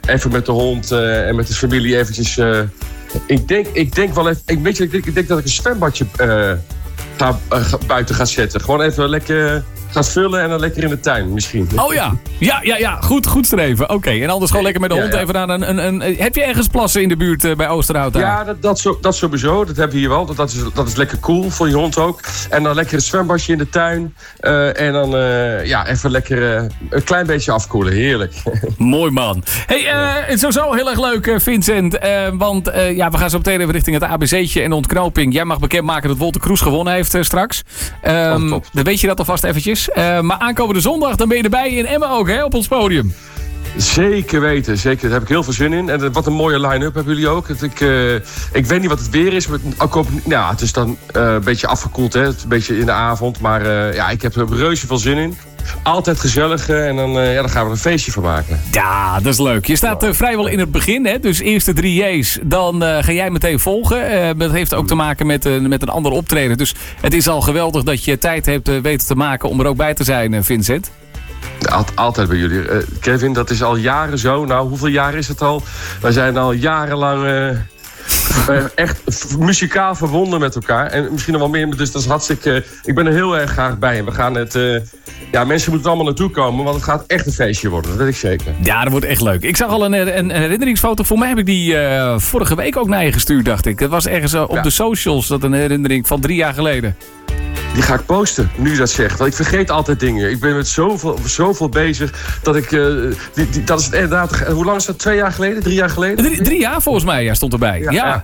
even met de hond en met de familie eventjes... Ik denk wel even... Ik denk dat ik een zwembadje buiten ga zetten. Gewoon even lekker... gaat vullen en dan lekker in de tuin misschien. Oh ja. Ja. Goed streven. Oké. En anders gewoon lekker met de hond even aan een... Heb je ergens plassen in de buurt bij Oosterhout? Ja, dat sowieso. Dat hebben we hier wel. Dat is lekker cool voor je hond ook. En dan lekker een zwembadje in de tuin. En dan even lekker een klein beetje afkoelen. Heerlijk. Mooi man. Hey, sowieso heel erg leuk Vincent. Want we gaan zo meteen even richting het ABC'tje en de ontknoping. Jij mag bekendmaken dat Wolter Kroes gewonnen heeft straks. Dan weet je dat alvast eventjes. Maar aankomende zondag, dan ben je erbij in Emmen ook, hè, op ons podium. Zeker weten, zeker. Daar heb ik heel veel zin in. En wat een mooie line-up hebben jullie ook. Ik weet niet wat het weer is. Maar, het is dan een beetje afgekoeld, hè. Het is een beetje in de avond. Maar ik heb er reuze veel zin in. Altijd gezellig en dan gaan we een feestje van maken. Ja, dat is leuk. Je staat vrijwel in het begin, hè? Dus eerst de 3 J's, dan ga jij meteen volgen. Dat heeft ook te maken met een ander optreden. Dus het is al geweldig dat je tijd hebt weten te maken om er ook bij te zijn, Vincent. Altijd bij jullie. Kevin, dat is al jaren zo. Nou, hoeveel jaar is het al? Wij zijn al jarenlang... echt muzikaal verbonden met elkaar. En misschien nog wel meer, dus dat is hartstikke... ik ben er heel erg graag bij. En we gaan het... mensen moeten er allemaal naartoe komen, want het gaat echt een feestje worden. Dat weet ik zeker. Ja, dat wordt echt leuk. Ik zag al een herinneringsfoto. Voor mij heb ik die vorige week ook naar je gestuurd, dacht ik. Dat was ergens op de socials, dat een herinnering van 3 jaar geleden. Die ga ik posten, nu je dat zegt. Want ik vergeet altijd dingen. Ik ben met zoveel bezig dat ik... dat is inderdaad... Hoe lang is dat? 2 jaar geleden? 3 jaar geleden? 3 jaar volgens mij, stond erbij. Ja.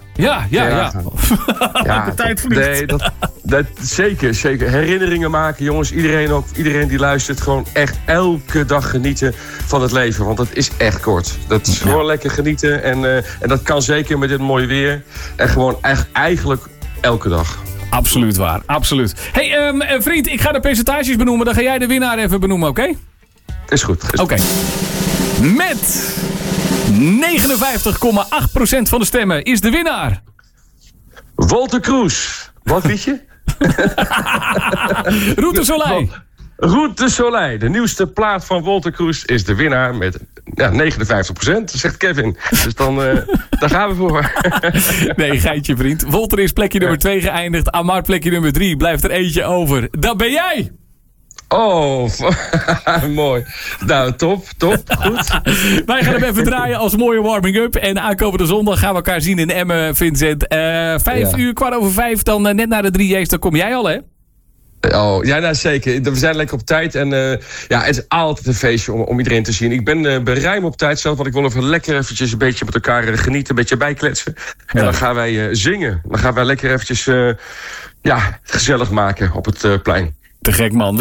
De tijd vliegt. Nee, zeker. Herinneringen maken, jongens. Iedereen die luistert, gewoon echt elke dag genieten van het leven. Want dat is echt kort. Dat is gewoon lekker genieten. En dat kan zeker met dit mooie weer. En gewoon eigenlijk elke dag. Absoluut waar, absoluut. Hey, vriend, ik ga de percentages benoemen. Dan ga jij de winnaar even benoemen, oké? Is goed. Oké. Met 59,8% van de stemmen is de winnaar... Wolter Kroes. Wat weet je? Route Soleil. Route Soleil. De nieuwste plaat van Wolter Kroes is de winnaar met 59%, zegt Kevin. Dus dan daar gaan we voor. Nee, geitje vriend. Wolter is plekje nummer 2 geëindigd. Amar plekje nummer 3. Blijft er eentje over. Dat ben jij! Oh, mooi. Nou, top. Goed. Wij gaan hem even draaien als mooie warming-up. En aankomende zondag gaan we elkaar zien in Emmen, Vincent. 5 uur, 4:15, dan net na de 3 J's, dan kom jij al, hè? Oh, ja, nou, zeker. We zijn lekker op tijd. En het is altijd een feestje om iedereen te zien. Ik ben ruim op tijd zelf, want ik wil even lekker eventjes een beetje met elkaar genieten. Een beetje bijkletsen. En dan gaan wij zingen. Dan gaan wij lekker eventjes gezellig maken op het plein. Te gek, man.